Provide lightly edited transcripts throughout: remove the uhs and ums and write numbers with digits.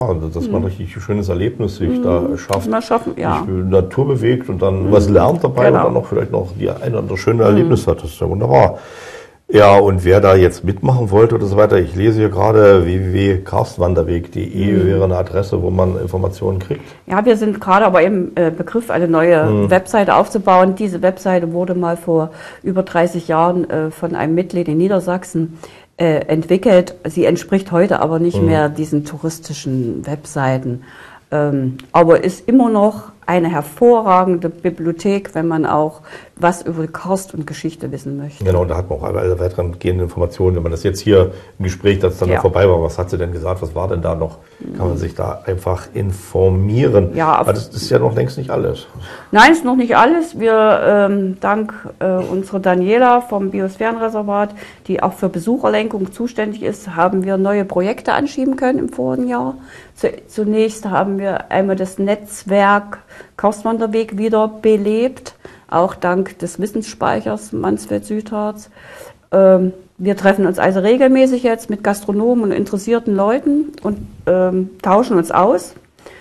dass man richtig ein schönes Erlebnis sich da schafft, sich Natur bewegt und dann was lernt dabei und dann vielleicht noch die ein oder andere schöne Erlebnis hat. Das ist ja wunderbar. Ja, und wer da jetzt mitmachen wollte oder so weiter, ich lese hier gerade www.karstwanderweg.de wäre eine Adresse, wo man Informationen kriegt. Ja, wir sind gerade aber im Begriff, eine neue Webseite aufzubauen. Diese Webseite wurde mal vor über 30 Jahren von einem Mitglied in Niedersachsen entwickelt. Sie entspricht heute aber nicht mehr diesen touristischen Webseiten, aber ist immer noch eine hervorragende Bibliothek, wenn man auch was über Karst und Geschichte wissen möchte. Genau, und da hat man auch alle weiteren gehenden Informationen. Wenn man das jetzt hier im Gespräch, das dann noch vorbei war, was hat sie denn gesagt, was war denn da noch, kann man sich da einfach informieren. Ja, aber das ist ja noch längst nicht alles. Nein, ist noch nicht alles. Wir, dank unserer Daniela vom Biosphärenreservat, die auch für Besucherlenkung zuständig ist, haben wir neue Projekte anschieben können im vorigen Jahr. Zunächst haben wir einmal das Netzwerk Karstwanderweg wieder belebt, auch dank des Wissensspeichers Mansfeld-Südharz. Wir treffen uns also regelmäßig jetzt mit Gastronomen und interessierten Leuten und tauschen uns aus,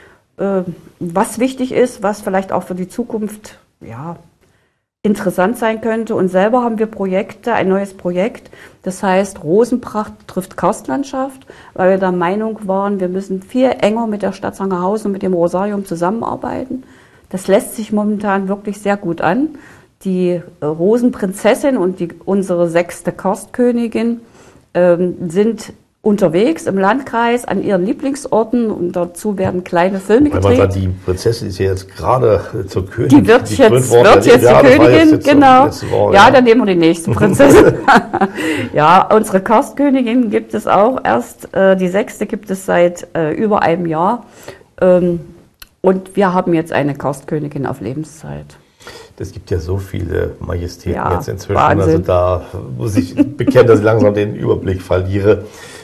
was wichtig ist, was vielleicht auch für die Zukunft interessant sein könnte. Und selber haben wir Projekte, ein neues Projekt, das heißt Rosenpracht trifft Karstlandschaft, weil wir der Meinung waren, wir müssen viel enger mit der Stadt Sangerhausen und mit dem Rosarium zusammenarbeiten. Das lässt sich momentan wirklich sehr gut an. Die Rosenprinzessin und unsere 6. Karstkönigin sind unterwegs im Landkreis an ihren Lieblingsorten und dazu werden kleine Filme gedreht. Weil man sagt, die Prinzessin ist ja jetzt gerade zur Königin. Die wird jetzt die Königin, genau. Ja, dann nehmen wir die nächste Prinzessin. Ja, unsere Karstkönigin gibt es auch erst, die 6. gibt es seit über einem Jahr. Und wir haben jetzt eine Karstkönigin auf Lebenszeit. Es gibt ja so viele Majestäten jetzt inzwischen. Wahnsinn. Also da muss ich bekennen, dass ich langsam den Überblick verliere.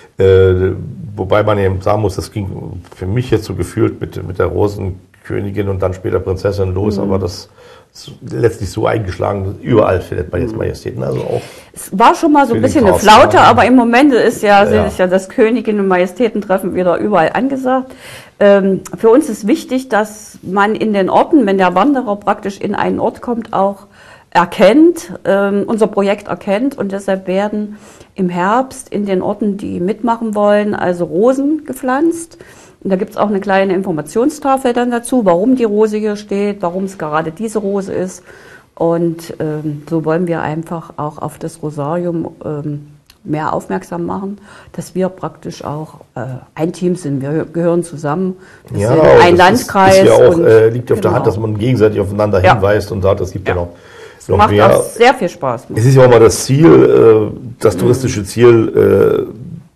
Wobei man eben sagen muss, das ging für mich jetzt so gefühlt mit der Rosenkönigin und dann später Prinzessin los, aber das ist letztlich so eingeschlagen, überall findet man jetzt Majestäten. Also auch es war schon mal so ein bisschen eine Flaute, aber im Moment ist ja das Königin- und Majestätentreffen wieder überall angesagt. Für uns ist wichtig, dass man in den Orten, wenn der Wanderer praktisch in einen Ort kommt, auch erkennt, unser Projekt erkennt, und deshalb werden im Herbst in den Orten, die mitmachen wollen, also Rosen gepflanzt. Und da gibt es auch eine kleine Informationstafel dann dazu, warum die Rose hier steht, warum es gerade diese Rose ist. Und so wollen wir einfach auch auf das Rosarium mehr aufmerksam machen, dass wir praktisch auch ein Team sind. Wir gehören zusammen. Wir sind ein Landkreis. Ist ja auch, liegt auf der Hand, dass man gegenseitig aufeinander hinweist und sagt, es gibt ja noch macht mehr. Auch sehr viel Spaß. Es ist ja auch mal das Ziel, das touristische Ziel,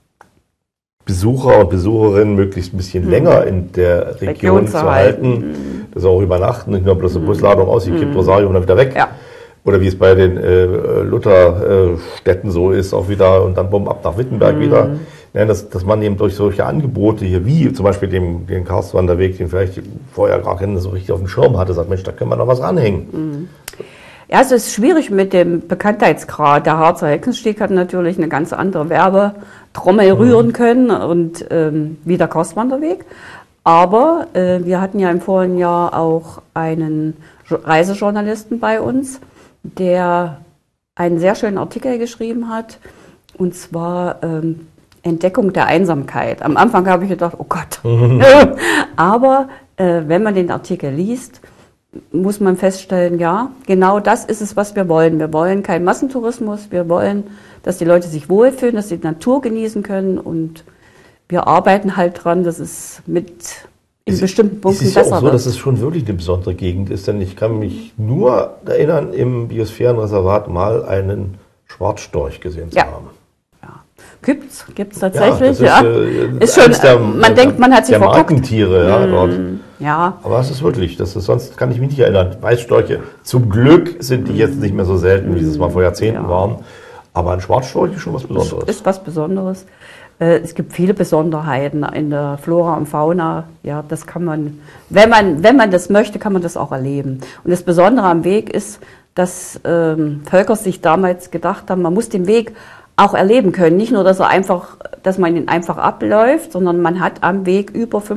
Besucher und Besucherinnen möglichst ein bisschen länger in der Region zu halten. Das auch übernachten, nicht nur bloß eine Busladung ausgekippt, Rosarium und dann wieder weg. Ja. Oder wie es bei den Lutherstädten so ist, auch wieder und dann ab nach Wittenberg wieder. Ja, dass man eben durch solche Angebote hier, wie zum Beispiel den Karstwanderweg, den vielleicht vorher gar keiner so richtig auf dem Schirm hatte, sagt, Mensch, da können wir noch was anhängen. Ja, es ist schwierig mit dem Bekanntheitsgrad. Der Harzer Hexensteg hat natürlich eine ganz andere Werbetrommel rühren können und wie der Karstwanderweg. Aber wir hatten ja im vorigen Jahr auch einen Reisejournalisten bei uns, der einen sehr schönen Artikel geschrieben hat, und zwar Entdeckung der Einsamkeit. Am Anfang habe ich gedacht, oh Gott. Aber wenn man den Artikel liest, muss man feststellen, ja, genau das ist es, was wir wollen. Wir wollen keinen Massentourismus, wir wollen, dass die Leute sich wohlfühlen, dass sie die Natur genießen können, und wir arbeiten halt dran, dass es in bestimmten Punkten besser wird. Es ist ja auch so, dass es schon wirklich eine besondere Gegend ist, denn ich kann mich nur erinnern, im Biosphärenreservat mal einen Schwarzstorch gesehen zu haben. Gibt's tatsächlich, ja. Ist schon, man denkt, man hat sie verguckt. Markentiere, dort. Ja. Aber es ist wirklich, sonst kann ich mich nicht erinnern. Weißstorche, zum Glück sind die jetzt nicht mehr so selten, wie sie es mal vor Jahrzehnten waren. Aber ein Schwarzstorch ist schon was Besonderes. Ist was Besonderes. Es gibt viele Besonderheiten in der Flora und Fauna. Ja, das kann man, wenn man das möchte, kann man das auch erleben. Und das Besondere am Weg ist, dass Völker sich damals gedacht haben, man muss den Weg auch erleben können. Nicht nur, dass man ihn einfach abläuft, sondern man hat am Weg über